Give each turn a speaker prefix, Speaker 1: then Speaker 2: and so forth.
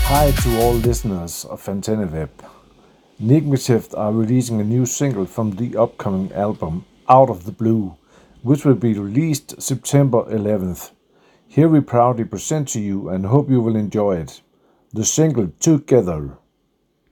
Speaker 1: Hi to all listeners of Web. Nigmatift are releasing a new single from the upcoming album Out of the Blue, which will be released September 11th. Here we proudly present to you and hope you will enjoy it. The single Together.